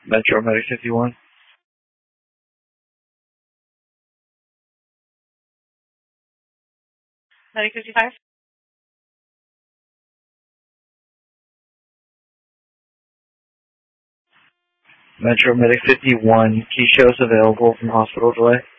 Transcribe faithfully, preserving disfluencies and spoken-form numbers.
Metro Medic fifty-one. Medic fifty-five. Metro Medic fifty-one. Key shows available from hospital delay.